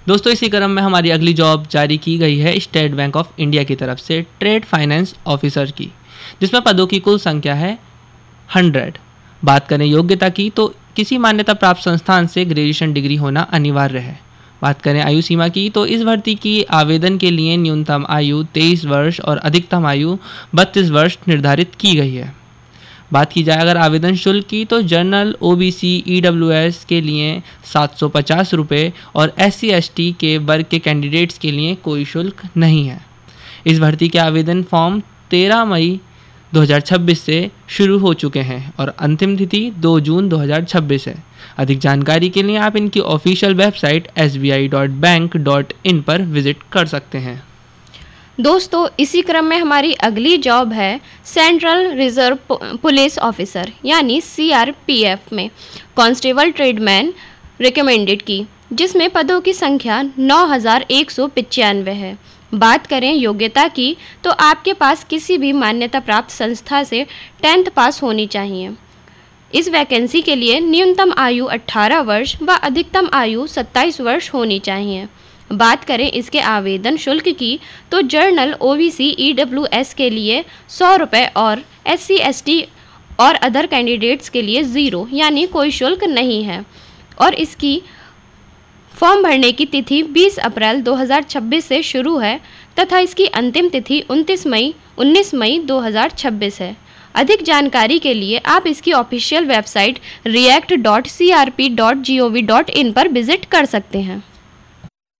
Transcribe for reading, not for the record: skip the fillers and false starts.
दोस्तों इसी क्रम में हमारी अगली जॉब जारी की गई है स्टेट बैंक ऑफ इंडिया की तरफ से ट्रेड फाइनेंस ऑफिसर की, जिसमें पदों की कुल संख्या है 100। बात करें योग्यता की तो किसी मान्यता प्राप्त संस्थान से ग्रेजुएशन डिग्री होना अनिवार्य है। बात करें आयु सीमा की तो इस भर्ती की आवेदन के लिए न्यूनतम आयु 23 वर्ष और अधिकतम आयु 32 वर्ष निर्धारित की गई है। बात की जाए अगर आवेदन शुल्क की तो जनरल ओबीसी ईडब्ल्यूएस के लिए 750 रुपये और SC ST के वर्ग के कैंडिडेट्स के लिए कोई शुल्क नहीं है। इस भर्ती के आवेदन फॉर्म 13 मई 2026 से शुरू हो चुके हैं और अंतिम तिथि 2 जून 2026 है। अधिक जानकारी के लिए आप इनकी ऑफिशियल वेबसाइट sbi.bank.in पर विजिट कर सकते हैं। दोस्तों इसी क्रम में हमारी अगली जॉब है सेंट्रल रिजर्व पुलिस ऑफिसर यानी CRPF में कांस्टेबल ट्रेडमैन रिकमेंडेड की, जिसमें पदों की संख्या 9195 है। बात करें योग्यता की तो आपके पास किसी भी मान्यता प्राप्त संस्था से 10th पास होनी चाहिए। इस वैकेंसी के लिए न्यूनतम आयु 18 वर्ष व अधिकतम आयु 27 वर्ष होनी चाहिए। बात करें इसके आवेदन शुल्क की तो जर्नल OBC EWS के लिए 100 रुपये और SC ST और अदर कैंडिडेट्स के लिए 0 यानी कोई शुल्क नहीं है। और इसकी फॉर्म भरने की तिथि 20 अप्रैल 2026 से शुरू है तथा इसकी अंतिम तिथि 19 मई 2026 है। अधिक जानकारी के लिए आप इसकी ऑफिशियल वेबसाइट react.crp.gov.in पर विजिट कर सकते हैं।